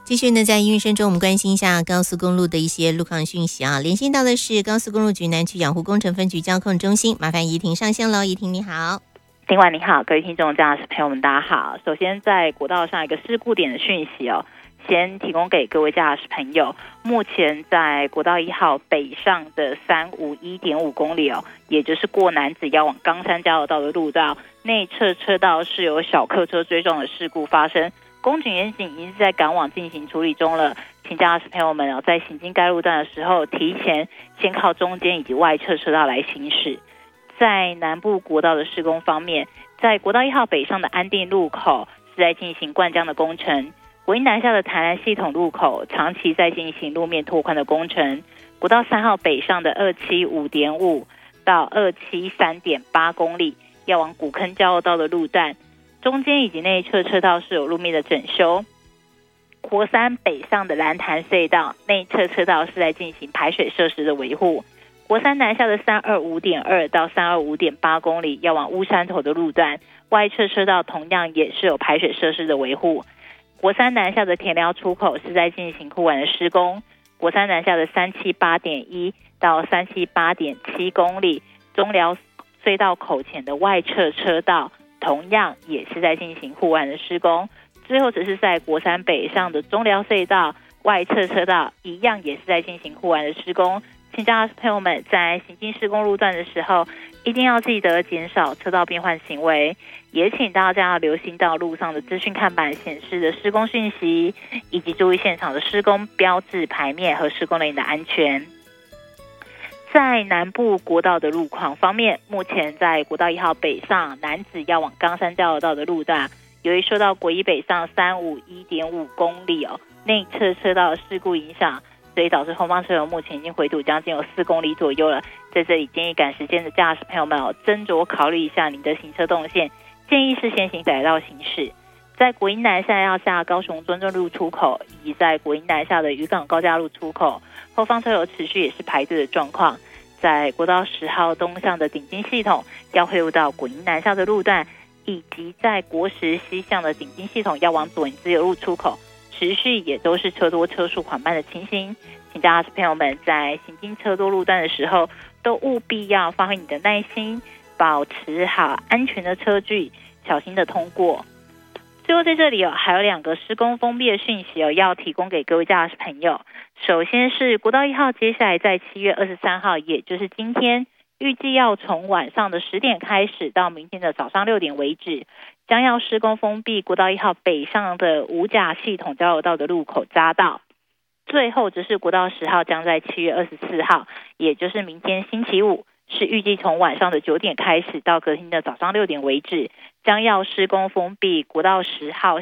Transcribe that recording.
继续呢，在音乐声中，我们关心一下高速公路的一些路况讯息啊。连线到的是高速公路局南区养护工程分局交控中心，麻烦怡婷上线喽。怡婷你好。 听完你好，各位听众、驾驶朋友们，大家好。首先，在国道上一个事故点的讯息哦，先提供给各位驾驶朋友。目前在国道1号北上的351.5公里哦，也就是过楠梓要往冈山交流道的路道内侧车道是有小客车追撞的事故发生。公警员警已经是在赶往进行处理中了，请驾驶朋友们在行经该路段的时候，提前先靠中间以及外侧车道来行驶。在南部国道的施工方面，在国道1号北上的安定路口是在进行灌浆的工程，国一南下的台南系统路口长期在进行路面拓宽的工程，国道3号北上的275.5到273.8公里要往古坑交流道的路段，中间以及内侧车道是有路面的整修。国3北上的蓝潭隧道内侧车道是在进行排水设施的维护。国3南下的325.2到325.8公里要往乌山头的路段，外侧车道同样也是有排水设施的维护。国3南下的田寮出口是在进行护栏的施工。国3南下的378.1到378.7公里，中寮隧道口前的外侧车道同样也是在进行护栏的施工。最后只是在国3北上的中寮隧道外侧车道一样也是在进行护栏的施工。请驾驶朋友们在行经施工路段的时候，一定要记得减少车道变换行为，也请大家要留心到路上的资讯看板显示的施工讯息，以及注意现场的施工标志牌面和施工人员的安全。在南部国道的路况方面，目前在国道1号北上楠梓要往冈山交流道的路段，由于受到国一北上351.5公里内侧车道的事故影响，所以导致后方车流目前已经回堵将近有4公里左右了。在这里建议赶时间的驾驶朋友们斟酌考虑一下你的行车动线，建议是先行改道行驶。在国一南下要下高雄中正路出口，以及在国一南下的渔港高架路出口，后方车流持续也是排队的状况。在国道10号东向的顶金系统要汇入到国一南下的路段，以及在国10西向的顶金系统要往左营自由路出口，持续也都是车多车速缓慢的情形。请驾驶朋友们在行经车多路段的时候，都务必要发挥你的耐心，保持好安全的车距，小心的通过。最后在这里还有2个施工封闭的讯息要提供给各位驾驶朋友。首先是国道1号，接下来在7月23号，也就是今天，预计要从晚上的10点开始到明天的早上6点为止，将要施工封闭国道1号北上的五甲系统交流道的路口匝道。最后只是国道10号将在7月24号，也就是明天星期五，是预计从晚上的9点开始到隔天的早上6点为止，将要施工封闭国道10号